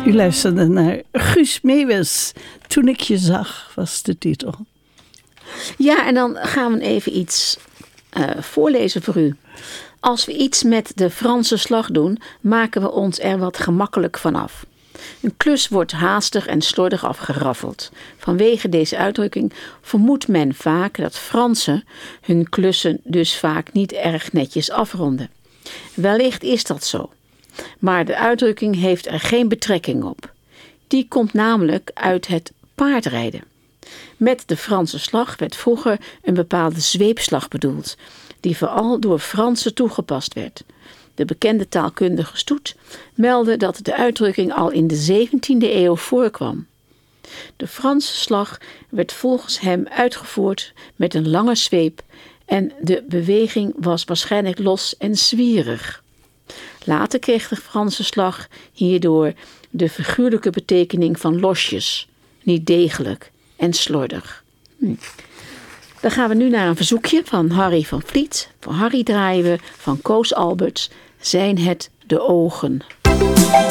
U luisterde naar Guus Meeuwis. Toen ik je zag, was de titel. Ja, en dan gaan we even iets voorlezen voor u. Als we iets met de Franse slag doen, maken we ons er wat gemakkelijk vanaf. Een klus wordt haastig en slordig afgeraffeld. Vanwege deze uitdrukking vermoedt men vaak dat Fransen hun klussen dus vaak niet erg netjes afronden. Wellicht is dat zo. Maar de uitdrukking heeft er geen betrekking op. Die komt namelijk uit het paardrijden. Met de Franse slag werd vroeger een bepaalde zweepslag bedoeld, die vooral door Fransen toegepast werd. De bekende taalkundige Stoet meldde dat de uitdrukking al in de 17e eeuw voorkwam. De Franse slag werd volgens hem uitgevoerd met een lange zweep en de beweging was waarschijnlijk los en zwierig. Later kreeg de Franse slag hierdoor de figuurlijke betekening van losjes, niet degelijk en slordig. Dan gaan we nu naar een verzoekje van Harry van Vliet. Voor Harry draaien we van Koos Alberts Zijn het de ogen.